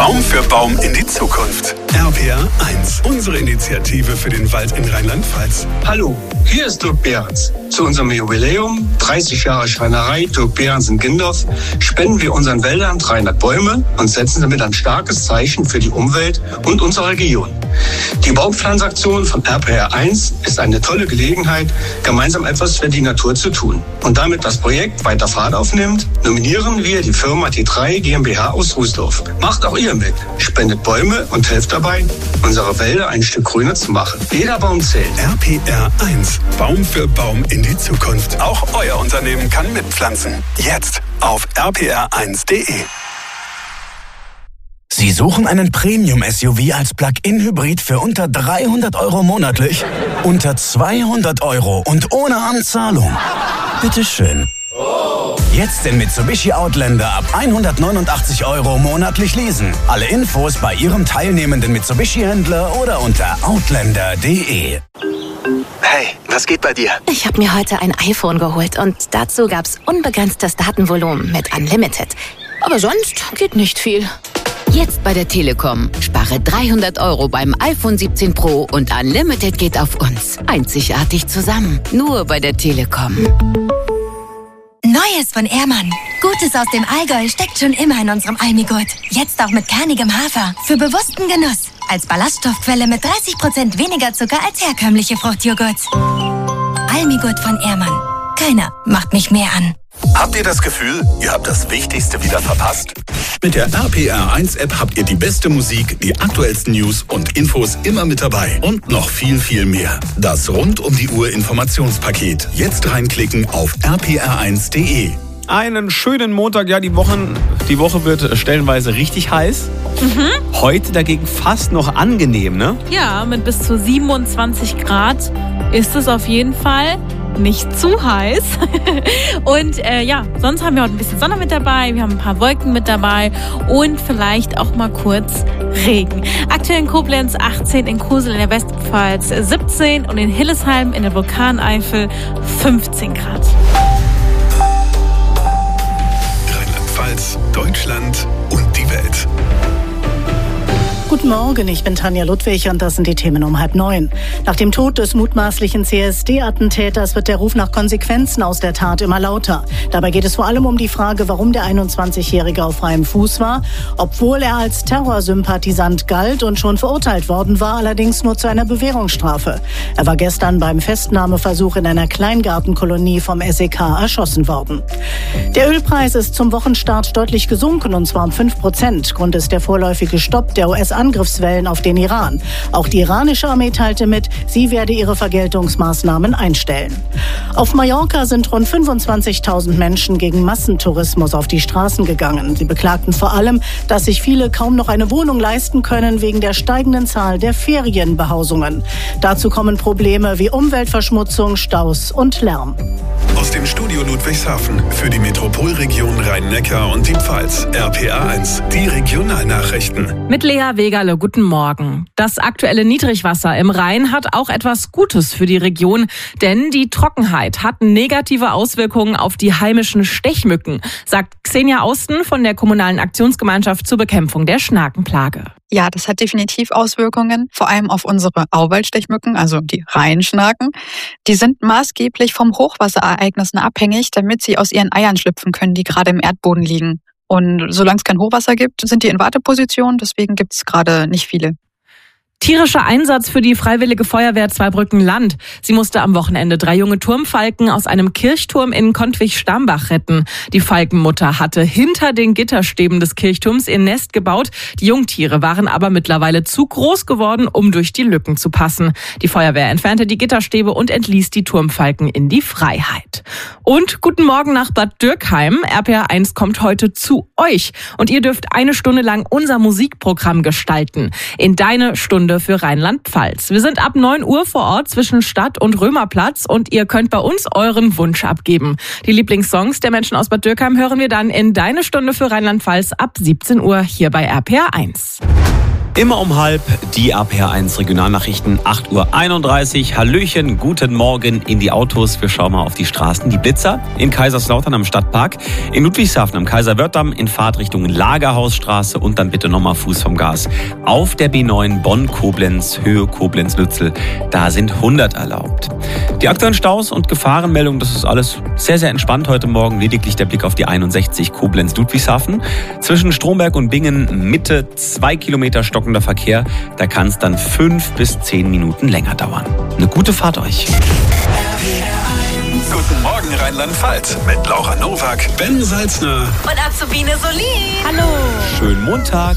Baum für Baum in die Zukunft. RPR 1, unsere Initiative für den Wald in Rheinland-Pfalz. Hallo, hier ist Dirk Behrens. Zu unserem Jubiläum, 30 Jahre Schreinerei Dirk Behrens in Gindorf, spenden wir unseren Wäldern 300 Bäume und setzen damit ein starkes Zeichen für die Umwelt und unsere Region. Die Baumpflanzaktion von RPR 1 ist eine tolle Gelegenheit, gemeinsam etwas für die Natur zu tun. Und damit das Projekt weiter Fahrt aufnimmt, nominieren wir die Firma T3 GmbH aus Rußdorf. Macht auch ihr mit. Spendet Bäume und helft dabei, unsere Wälder ein Stück grüner zu machen. Jeder Baum zählt. RPR 1, Baum für Baum in die Zukunft. Auch euer Unternehmen kann mitpflanzen. Jetzt auf rpr1.de. Sie suchen einen Premium-SUV als Plug-in-Hybrid für unter 300 € monatlich? Unter 200 € und ohne Anzahlung? Bitteschön. Jetzt den Mitsubishi Outlander ab 189 € monatlich leasen. Alle Infos bei Ihrem teilnehmenden Mitsubishi-Händler oder unter outlander.de. Hey, was geht bei dir? Ich habe mir heute ein iPhone geholt und dazu gab's unbegrenztes Datenvolumen mit Unlimited. Aber sonst geht nicht viel. Jetzt bei der Telekom. Spare 300 € beim iPhone 17 Pro und Unlimited geht auf uns. Einzigartig zusammen. Nur bei der Telekom. Neues von Ehrmann. Gutes aus dem Allgäu steckt schon immer in unserem Almigurt. Jetzt auch mit kernigem Hafer. Für bewussten Genuss. Als Ballaststoffquelle mit 30% weniger Zucker als herkömmliche Fruchtjoghurts. Almigurt von Ehrmann. Keiner macht mich mehr an. Habt ihr das Gefühl, ihr habt das Wichtigste wieder verpasst? Mit der RPR 1 App habt ihr die beste Musik, die aktuellsten News und Infos immer mit dabei. Und noch viel, viel mehr. Das rund um die Uhr Informationspaket. Jetzt reinklicken auf rpr1.de. Einen schönen Montag, ja, die Woche wird stellenweise richtig heiß. Heute dagegen fast noch angenehm, ne? Ja, mit bis zu 27 Grad ist es auf jeden Fall nicht zu heiß. Und sonst haben wir heute ein bisschen Sonne mit dabei, wir haben ein paar Wolken mit dabei und vielleicht auch mal kurz Regen. Aktuell in Koblenz 18, in Kusel in der Westpfalz 17 und in Hillesheim in der Vulkaneifel 15 Grad. Rheinland-Pfalz, Deutschland und die Welt. Guten Morgen, ich bin Tanja Ludwig und das sind die Themen um 8:30. Nach dem Tod des mutmaßlichen CSD-Attentäters wird der Ruf nach Konsequenzen aus der Tat immer lauter. Dabei geht es vor allem um die Frage, warum der 21-Jährige auf freiem Fuß war, obwohl er als Terrorsympathisant galt und schon verurteilt worden war, allerdings nur zu einer Bewährungsstrafe. Er war gestern beim Festnahmeversuch in einer Kleingartenkolonie vom SEK erschossen worden. Der Ölpreis ist zum Wochenstart deutlich gesunken, und zwar um 5%. Grund ist der vorläufige Stopp der US-Angriffswellen auf den Iran. Auch die iranische Armee teilte mit, sie werde ihre Vergeltungsmaßnahmen einstellen. Auf Mallorca sind rund 25.000 Menschen gegen Massentourismus auf die Straßen gegangen. Sie beklagten vor allem, dass sich viele kaum noch eine Wohnung leisten können wegen der steigenden Zahl der Ferienbehausungen. Dazu kommen Probleme wie Umweltverschmutzung, Staus und Lärm. Aus dem Studio Ludwigshafen für die Metropolregion Rhein-Neckar und die Pfalz. RPR 1, die Regionalnachrichten. Mit Lea Wegerle, guten Morgen. Das aktuelle Niedrigwasser im Rhein hat auch etwas Gutes für die Region, denn die Trockenheit hat negative Auswirkungen auf die heimischen Stechmücken, sagt Xenia Austen von der Kommunalen Aktionsgemeinschaft zur Bekämpfung der Schnakenplage. Ja, das hat definitiv Auswirkungen, vor allem auf unsere Auwaldstechmücken, also die Rheinschnaken. Die sind maßgeblich vom Hochwasserereignissen abhängig, damit sie aus ihren Eiern schlüpfen können, die gerade im Erdboden liegen. Und solange es kein Hochwasser gibt, sind die in Warteposition, deswegen gibt es gerade nicht viele. Tierischer Einsatz für die Freiwillige Feuerwehr Zweibrücken-Land. Sie musste am Wochenende 3 junge Turmfalken aus einem Kirchturm in Kontwig-Stambach retten. Die Falkenmutter hatte hinter den Gitterstäben des Kirchturms ihr Nest gebaut. Die Jungtiere waren aber mittlerweile zu groß geworden, um durch die Lücken zu passen. Die Feuerwehr entfernte die Gitterstäbe und entließ die Turmfalken in die Freiheit. Und guten Morgen nach Bad Dürkheim. RPR 1 kommt heute zu euch. Und ihr dürft 1 Stunde lang unser Musikprogramm gestalten. In deine Stunde für Rheinland-Pfalz. Wir sind ab 9 Uhr vor Ort zwischen Stadt und Römerplatz und ihr könnt bei uns euren Wunsch abgeben. Die Lieblingssongs der Menschen aus Bad Dürkheim hören wir dann in Deine Stunde für Rheinland-Pfalz ab 17 Uhr hier bei RPR 1. Immer um 12:30 die RPR1 Regionalnachrichten, 8:31 Uhr. Hallöchen, guten Morgen in die Autos. Wir schauen mal auf die Straßen. Die Blitzer in Kaiserslautern am Stadtpark, in Ludwigshafen am Kaiserwörthdamm, in Fahrtrichtung Lagerhausstraße und dann bitte nochmal Fuß vom Gas. Auf der B9 Bonn-Koblenz, Höhe Koblenz-Lützel, da sind 100 erlaubt. Die aktuellen Staus und Gefahrenmeldungen, das ist alles sehr, sehr entspannt heute Morgen. Lediglich der Blick auf die 61 Koblenz-Ludwigshafen. Zwischen Stromberg und Bingen Mitte 2 Kilometer stockender Verkehr. Da kann es dann 5 bis 10 Minuten länger dauern. Eine gute Fahrt euch. Guten Morgen Rheinland-Pfalz mit Laura Nowak, Ben Salzner Und Azubine Solin. Hallo. Schönen Montag.